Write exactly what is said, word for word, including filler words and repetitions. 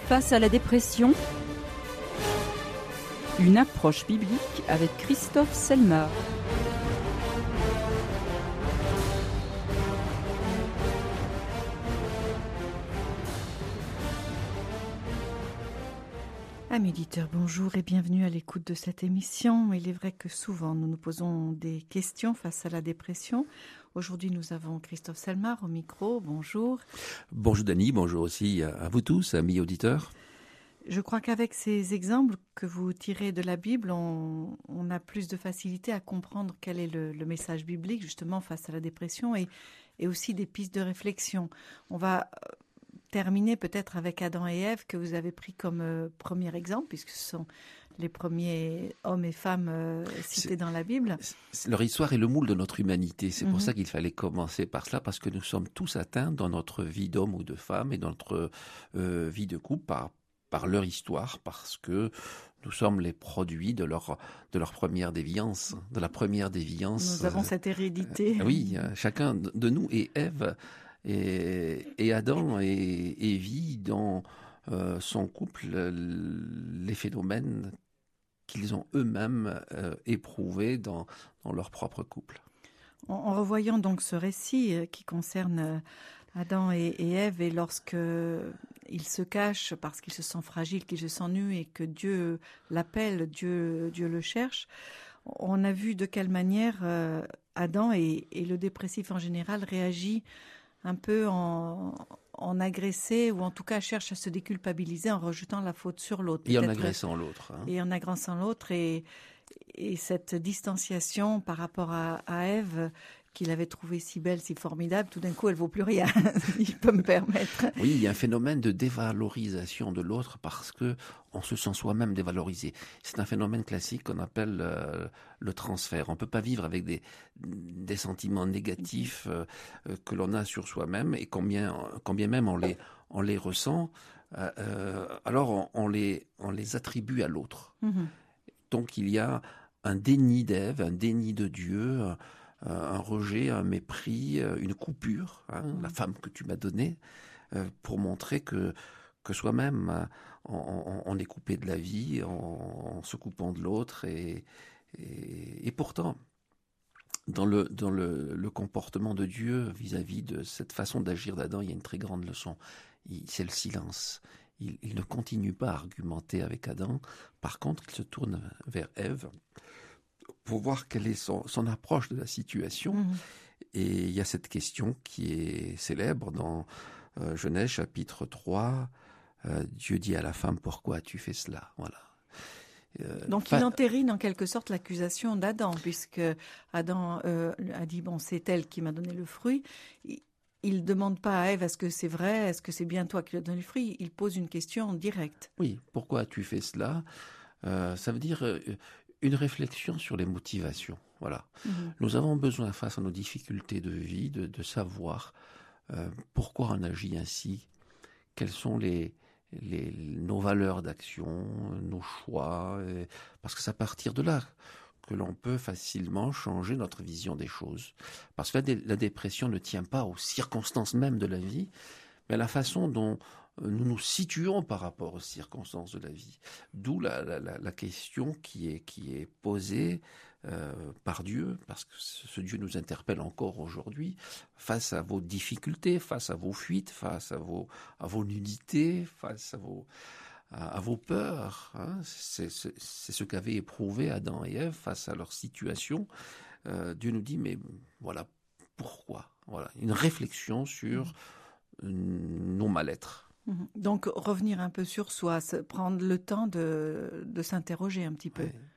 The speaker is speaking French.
Face à la dépression, une approche biblique avec Christophe Selmar. Amis auditeurs, bonjour et bienvenue à l'écoute de cette émission. Il est vrai que souvent nous nous posons des questions face à la dépression. Aujourd'hui, nous avons Christophe Selmar au micro. Bonjour. Bonjour Dany, bonjour aussi à vous tous, amis auditeurs. Je crois qu'avec ces exemples que vous tirez de la Bible, on, on a plus de facilité à comprendre quel est le, le message biblique justement face à la dépression et, et aussi des pistes de réflexion. On va terminer peut-être avec Adam et Ève que vous avez pris comme euh, premier exemple, puisque ce sont les premiers hommes et femmes euh, cités c'est, dans la Bible. Leur histoire est le moule de notre humanité. C'est mm-hmm. pour ça qu'il fallait commencer par cela, parce que nous sommes tous atteints dans notre vie d'homme ou de femme et dans notre euh, vie de couple par, par leur histoire, parce que nous sommes les produits de leur, de leur première déviance, de la première déviance. Nous avons euh, cette hérédité. Euh, oui, euh, chacun de nous et Ève Et, et Adam et, et vit dans euh, son couple les phénomènes qu'ils ont eux-mêmes euh, éprouvés dans, dans leur propre couple. En, en revoyant donc ce récit euh, qui concerne Adam et, et Ève, et lorsque il se cache parce qu'il se sent fragile, qu'il se sent nu et que Dieu l'appelle, Dieu, Dieu le cherche, on a vu de quelle manière euh, Adam et, et le dépressif en général réagit un peu en, en agressé, ou en tout cas cherche à se déculpabiliser en rejetant la faute sur l'autre. Et en agressant l'autre. Hein. Et en agressant l'autre. Et, et cette distanciation par rapport à, à Ève, qu'il avait trouvée si belle, si formidable, tout d'un coup, elle ne vaut plus rien, si je peux me permettre. Oui, il y a un phénomène de dévalorisation de l'autre parce qu'on se sent soi-même dévalorisé. C'est un phénomène classique qu'on appelle euh, le transfert. On ne peut pas vivre avec des, des sentiments négatifs euh, que l'on a sur soi-même, et combien, combien même on les, on les ressent, euh, euh, alors on, on, les, on les attribue à l'autre. Mm-hmm. Donc il y a un déni d'Ève, un déni de Dieu, un rejet, un mépris, une coupure, hein, mmh. la femme que tu m'as donnée, euh, pour montrer que, que soi-même, on, on, on est coupé de la vie en, en se coupant de l'autre. Et, et, et pourtant, dans, le, dans le, le comportement de Dieu vis-à-vis de cette façon d'agir d'Adam, il y a une très grande leçon. Il, c'est le silence. Il, il ne continue pas à argumenter avec Adam. Par contre, il se tourne vers Ève pour voir quelle est son, son approche de la situation. Mmh. Et il y a cette question qui est célèbre dans euh, Genèse chapitre trois. Euh, Dieu dit à la femme, pourquoi as-tu fait cela? Voilà. Euh, Donc fa- il entérine en quelque sorte l'accusation d'Adam, puisque Adam euh, a dit, bon, c'est elle qui m'a donné le fruit. Il ne demande pas à Ève, est-ce que c'est vrai, est-ce que c'est bien toi qui lui as donné le fruit? Il pose une question directe. Oui, pourquoi as-tu fait cela? euh, Ça veut dire... Euh, une réflexion sur les motivations. Voilà. Mmh. Nous avons besoin, face à nos difficultés de vie, de, de savoir euh, pourquoi on agit ainsi, quelles sont les, les, nos valeurs d'action, nos choix, et, parce que c'est à partir de là que l'on peut facilement changer notre vision des choses. Parce que la, dé, la dépression ne tient pas aux circonstances même de la vie, mais à la façon dont nous nous situons par rapport aux circonstances de la vie. D'où la, la, la question qui est, qui est posée euh, par Dieu, parce que ce Dieu nous interpelle encore aujourd'hui, face à vos difficultés, face à vos fuites, face à vos, à vos nudités, face à vos, à, à vos peurs. Hein. C'est, c'est, c'est ce qu'avaient éprouvé Adam et Ève face à leur situation. Euh, Dieu nous dit, mais voilà, pourquoi? Voilà, une réflexion sur nos mal-être. Donc revenir un peu sur soi, prendre le temps de, de s'interroger un petit peu. Oui.